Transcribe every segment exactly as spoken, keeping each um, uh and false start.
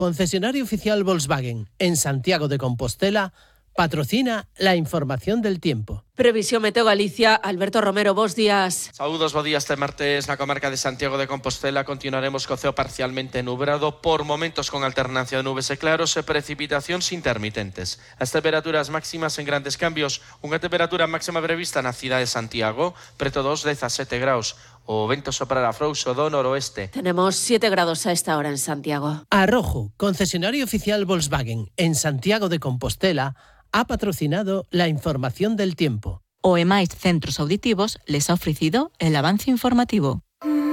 concesionario oficial Volkswagen en Santiago de Compostela, patrocina la información del tiempo. Previsión Meteo Galicia, Alberto Romero, bos días. Saúdos, bo día. Este martes na comarca de Santiago de Compostela continuaremos co ceo parcialmente nublado, por momentos con alternancia de nubes e claros e precipitacións intermitentes. As temperaturas máximas en grandes cambios, unha temperatura máxima prevista na cidade de Santiago, preto dos dezasete graus. O vento soprará frouxo do noroeste. Tenemos siete grados a esta hora en Santiago. Arrojo, concesionario oficial Volkswagen en Santiago de Compostela, ha patrocinado la información del tiempo. O E máis Centros Auditivos les ha ofrecido el avance informativo.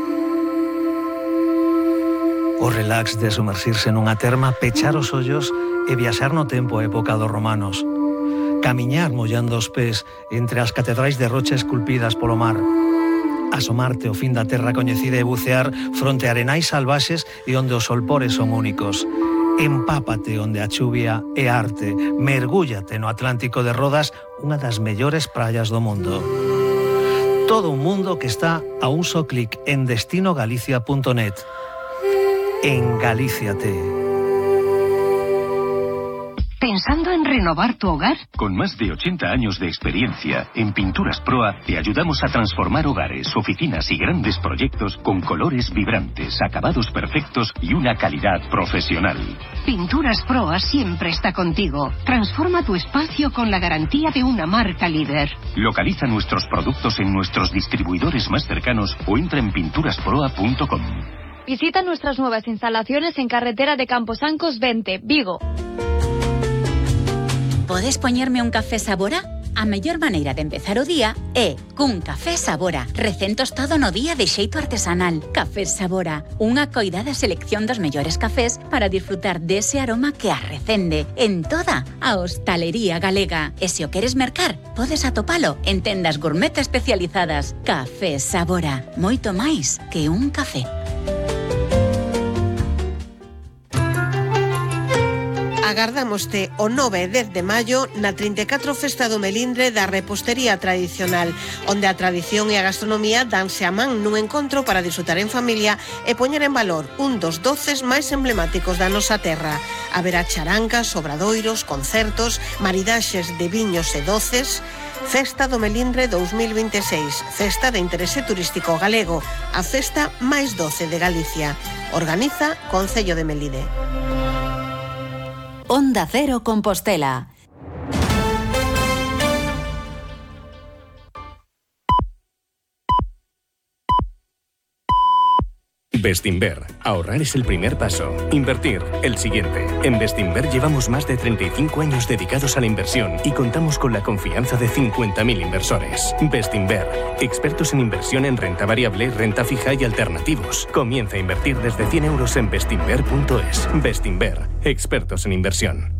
O relax de sumersirse nunha terma, pechar os ollos e viaxar no tempo a época dos romanos. Camiñar mollando os pés entre as catedrais de rocha esculpidas polo mar. Asomarte ao fin da terra coñecida e bucear fronte a arenais salvaxes e onde os solpores son únicos. Empápate onde a chuvia é arte, mergúllate no Atlántico de Rodas, unha das mellores praias do mundo. Todo un mundo que está a un só clic en destino galicia punto net. Engalíciate. ¿Pensando en renovar tu hogar? Con más de ochenta años de experiencia, en Pinturas Proa te ayudamos a transformar hogares, oficinas y grandes proyectos con colores vibrantes, acabados perfectos y una calidad profesional. Pinturas Proa siempre está contigo. Transforma tu espacio con la garantía de una marca líder. Localiza nuestros productos en nuestros distribuidores más cercanos o entra en pinturas proa punto com. Visita nuestras nuevas instalaciones en carretera de Camposancos veinte, Vigo. Podes poñerme un café Sabora? A mellor maneira de empezar o día é cun café Sabora, recén tostado no día de xeito artesanal. Café Sabora, unha coidada selección dos mellores cafés para disfrutar dese aroma que arrecende en toda a hostalería galega. E se o queres mercar, podes atopalo en tendas gourmet especializadas. Café Sabora, moito máis que un café. Agardámoste o nove e dez de maio na trinta e catro Festa do Melindre da Repostería Tradicional, onde a tradición e a gastronomía danse a man nun encontro para disfrutar en familia e poñer en valor un dos doces máis emblemáticos da nosa terra. Haberá charancas, obradoiros, concertos, maridaxes de viños e doces. Festa do Melindre dous mil vinte e seis, festa de interese turístico galego, a festa máis doce de Galicia. Organiza Concello de Melide. Onda Cero Compostela. Bestinver. Ahorrar es el primer paso. Invertir, el siguiente. En Bestinver llevamos más de treinta y cinco años dedicados a la inversión y contamos con la confianza de cincuenta mil inversores. Bestinver. Expertos en inversión en renta variable, renta fija y alternativos. Comienza a invertir desde cien euros en bestinver punto es. Bestinver. Expertos en inversión.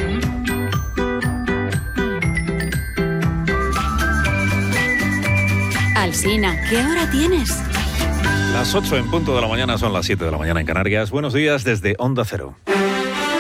Alsina, ¿qué hora tienes? Las ocho en punto de la mañana, son las siete de la mañana en Canarias. Buenos días desde Onda Cero.